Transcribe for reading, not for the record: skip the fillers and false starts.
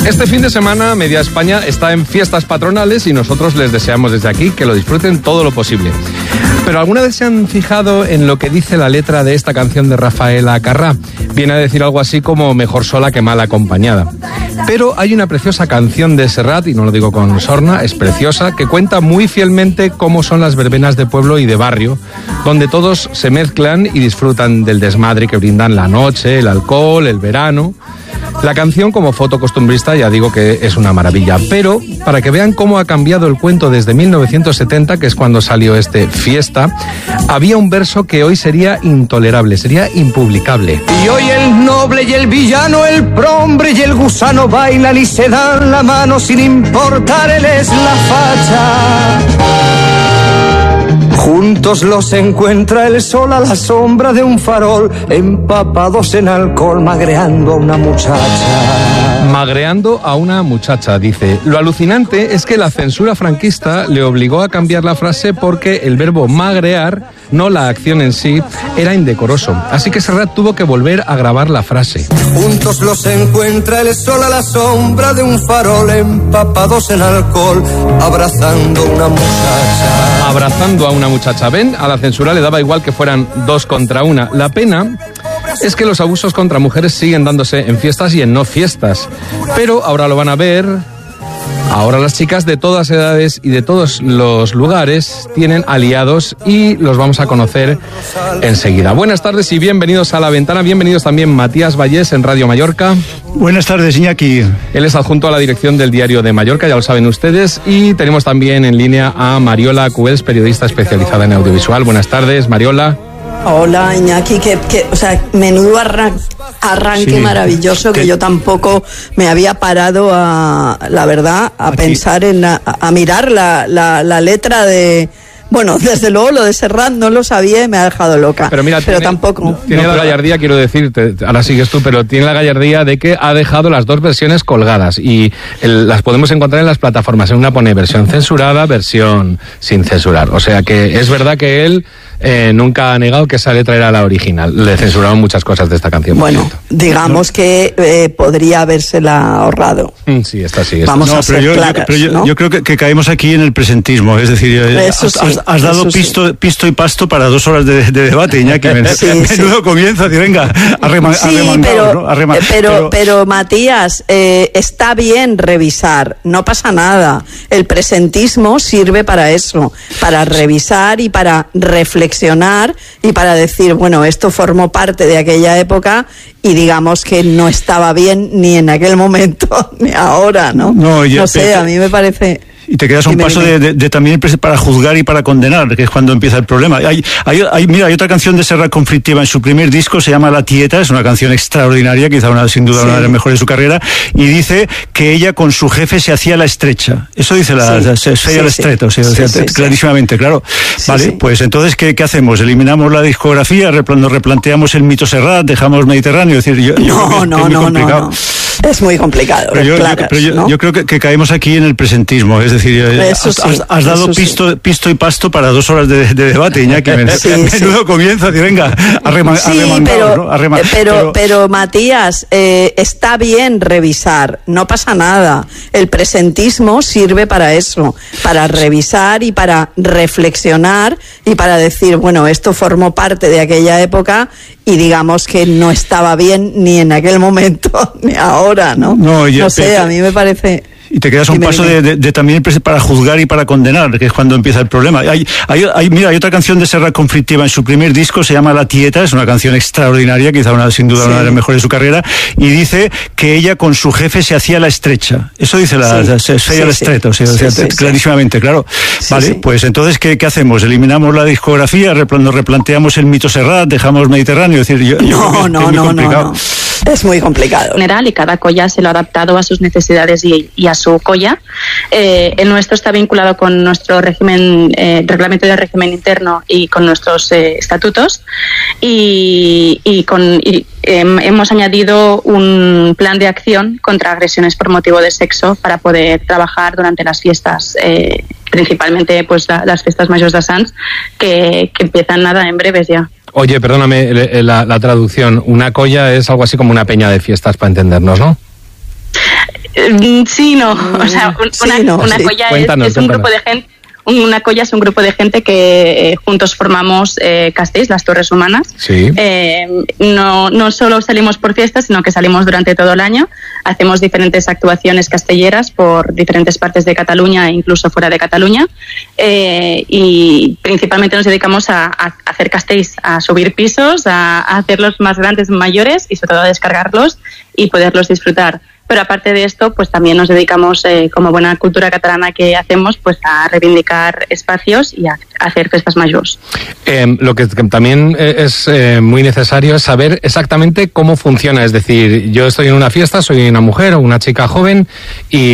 Este fin de semana, Media España está en fiestas patronales y nosotros les deseamos desde aquí que lo disfruten todo lo posible. Pero ¿alguna vez se han fijado en lo que dice la letra de esta canción de Rafaela Carrà? Viene a decir algo así como mejor sola que mal acompañada. Pero hay una preciosa canción de Serrat, y no lo digo con sorna, es preciosa, que cuenta muy fielmente cómo son las verbenas de pueblo y de barrio, donde todos se mezclan y disfrutan del desmadre que brindan la noche, el alcohol, el verano. La canción, como foto costumbrista, ya digo que es una maravilla, pero para que vean cómo ha cambiado el cuento desde 1970, que es cuando salió este Fiesta, había un verso que hoy sería intolerable, sería impublicable. Y hoy el noble y el villano, el prombre y el gusano bailan y se dan la mano sin importar él es la facha. Juntos los encuentra el sol a la sombra de un farol, empapados en alcohol, magreando a una muchacha. Magreando a una muchacha, dice. Lo alucinante es que la censura franquista le obligó a cambiar la frase porque el verbo magrear, no la acción en sí, era indecoroso. Así que Serrat tuvo que volver a grabar la frase. Juntos los encuentra el sol a la sombra de un farol, empapados en alcohol, abrazando a una muchacha. Abrazando a una muchacha. ¿Ven? A la censura le daba igual que fueran dos contra una. La pena es que los abusos contra mujeres siguen dándose en fiestas y en no fiestas. Pero ahora lo van a ver. Ahora las chicas de todas edades y de todos los lugares tienen aliados y los vamos a conocer enseguida. Buenas tardes y bienvenidos a La Ventana. Bienvenidos también Matías Vallés en Radio Mallorca. Buenas tardes, Iñaki. Él es adjunto a la dirección del Diario de Mallorca, ya lo saben ustedes. Y tenemos también en línea a Mariola Cubels, periodista especializada en audiovisual. Buenas tardes, Mariola. Hola, Iñaki, o sea, menudo arranque sí, maravilloso que yo tampoco me había parado la verdad, a aquí pensar a mirar la letra de... Bueno, desde luego lo de Serrat no lo sabía y me ha dejado loca. Pero mira, tampoco. Tiene la gallardía, quiero decirte, ahora sigues tú, pero tiene la gallardía de que ha dejado las dos versiones colgadas y las podemos encontrar en las plataformas. En una pone versión censurada, versión sin censurar. O sea que es verdad que él nunca ha negado que esa letra era la original. Le censuraron muchas cosas de esta canción. Bueno, digamos que podría habérsela ahorrado. Sí, esta sí. Vamos a ser claras, pero yo creo que caemos aquí en el presentismo, es decir, has dado pisto y pasto para 2 horas de debate, Iñaki. Menudo comienzo, venga, pero Matías, está bien revisar, no pasa nada. El presentismo sirve para eso, para revisar y para reflexionar y para decir, bueno, esto formó parte de aquella época y digamos que no estaba bien ni en aquel momento ni ahora, ¿no? No sé, a mí me parece... Y te quedas un paso de también para juzgar y para condenar, que es cuando empieza el problema. Mira, hay otra canción de Serrat conflictiva en su primer disco, se llama La Tieta, es una canción extraordinaria, quizá sin duda una de las mejores de su carrera, y dice que ella con su jefe se hacía la estrecha. Eso dice se hacía la estreta, clarísimamente, claro. Pues entonces, ¿qué hacemos? ¿Eliminamos la discografía? ¿Nos replanteamos el mito Serrat? ¿Dejamos Mediterráneo? Es decir, no. Es muy complicado. Pero yo creo que caemos aquí en el presentismo, es decir, has dado pisto y pasto para 2 horas de debate, Iñaki. Menudo comienzo, venga, pero Matías, está bien revisar, no pasa nada. El presentismo sirve para eso, para revisar y para reflexionar y para decir, bueno, esto formó parte de aquella época y digamos que no estaba bien ni en aquel momento ni ahora, ¿no? No sé, a mí me parece... Y te quedas un paso de también para juzgar y para condenar, que es cuando empieza el problema. Mira, hay otra canción de Serrat conflictiva en su primer disco, se llama La Tieta, es una canción extraordinaria, quizá sin duda una de las mejores de su carrera, y dice que ella con su jefe se hacía la estrecha. Eso dice se hacía la estreta, clarísimamente, claro. Pues entonces, ¿qué hacemos? ¿Eliminamos la discografía? ¿Nos replanteamos el mito Serrat? ¿Dejamos Mediterráneo? Es decir, no. Es muy complicado. General, y cada colla se lo ha adaptado a sus necesidades y a su colla. El nuestro está vinculado con nuestro régimen, reglamento de régimen interno y con nuestros estatutos y hemos añadido un plan de acción contra agresiones por motivo de sexo para poder trabajar durante las fiestas, principalmente pues las fiestas mayores de Sants, que empiezan en breves ya. Oye, perdóname la traducción. Una colla es algo así como una peña de fiestas, para entendernos, ¿no? Sí, no. O sea, una colla es un grupo de gente. Una colla es un grupo de gente que juntos formamos Castells, las Torres Humanas. Sí. No solo salimos por fiestas, sino que salimos durante todo el año. Hacemos diferentes actuaciones castelleras por diferentes partes de Cataluña e incluso fuera de Cataluña. Y principalmente nos dedicamos a hacer Castells, a subir pisos, a hacerlos más grandes, mayores y sobre todo a descargarlos y poderlos disfrutar. Pero aparte de esto, pues también nos dedicamos, como buena cultura catalana que hacemos, pues a reivindicar espacios y a hacer festas mayores. Lo que también es muy necesario es saber exactamente cómo funciona. Es decir, yo estoy en una fiesta, soy una mujer o una chica joven y